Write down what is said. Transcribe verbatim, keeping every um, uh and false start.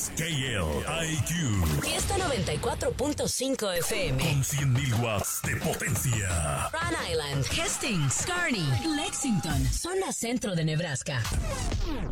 es K L I Q. Fiesta noventa y cuatro punto cinco F M. Con cien mil watts de potencia. Rhode Island, Hastings, Kearney, Lexington, zona centro de Nebraska.